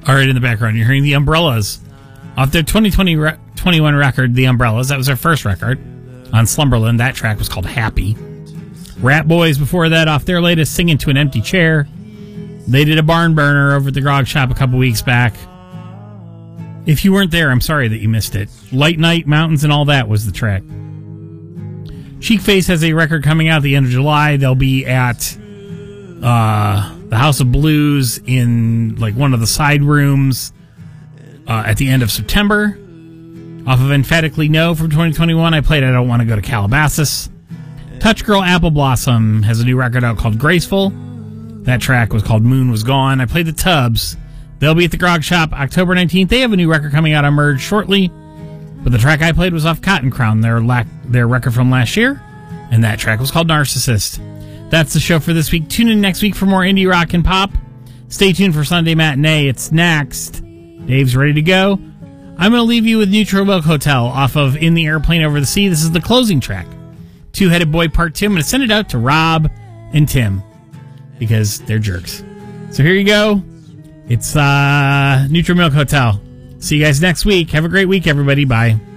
All right, in the background, you're hearing the Umbrellas. Off their 2021 record, The Umbrellas, that was their first record. On Slumberland, that track was called Happy. Rat Boys, before that, off their latest Singing to an Empty Chair. They did a barn burner over at the Grog Shop a couple weeks back. If you weren't there, I'm sorry that you missed it. Light Night, Mountains, and All That was the track. Cheek Face has a record coming out at the end of July. They'll be at the House of Blues in like one of the side rooms at the end of September. Off of Emphatically No from 2021, I played I Don't Want to Go to Calabasas. Touch Girl Apple Blossom has a new record out called Graceful. That track was called Moon Was Gone. I played the Tubs. They'll be at the Grog Shop October 19th. They have a new record coming out on Merge shortly. But the track I played was off Cotton Crown, their record from last year. And that track was called Narcissist. That's the show for this week. Tune in next week for more indie rock and pop. Stay tuned for Sunday Matinee. It's next. Dave's ready to go. I'm going to leave you with Neutral Milk Hotel off of In the Airplane Over the Sea. This is the closing track. Two-Headed Boy Part 2. I'm going to send it out to Rob and Tim because they're jerks. So here you go. It's Neutral Milk Hotel. See you guys next week. Have a great week, everybody. Bye.